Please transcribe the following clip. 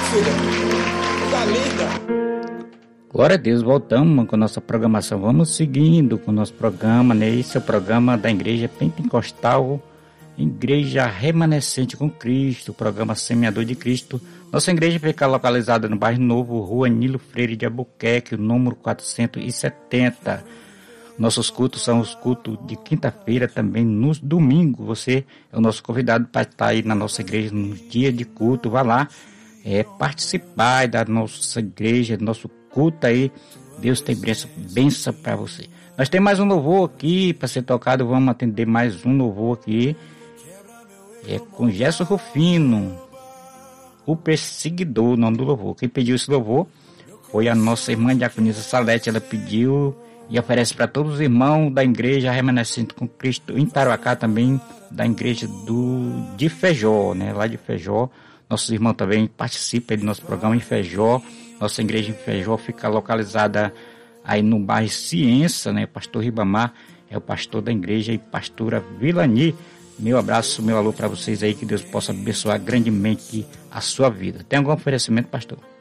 filha? Coisa linda. Glória a Deus, voltamos com a nossa programação. Vamos seguindo com o nosso programa, né? Esse é o programa da Igreja Pentecostal, Igreja Remanescente com Cristo, o programa Semeador de Cristo. Nossa igreja fica localizada no bairro Novo, Rua Nilo Freire de Albuquerque, o número 470. Nossos cultos são os cultos de quinta-feira, também nos domingos. Você é o nosso convidado para estar aí na nossa igreja nos dias de culto. Vá lá, participar da nossa igreja, do nosso culto aí. Deus tem bênção para você. Nós temos mais um louvor aqui para ser tocado. Vamos atender mais um louvor aqui. É com Gerson Rufino, o perseguidor, o nome do louvor. Quem pediu esse louvor foi a nossa irmã Diaconisa Salete. Ela pediu e oferece para todos os irmãos da Igreja Remanescente com Cristo em Tarauacá, também da Igreja de Feijó, né? Lá de Feijó. Nossos irmãos também participam do nosso programa em Feijó. Nossa igreja em Feijó fica localizada aí no bairro Ciência, né? Pastor Ribamar é o pastor da igreja e pastora Vilani. Meu abraço, meu alô para vocês aí, que Deus possa abençoar grandemente a sua vida. Tem algum oferecimento, pastor?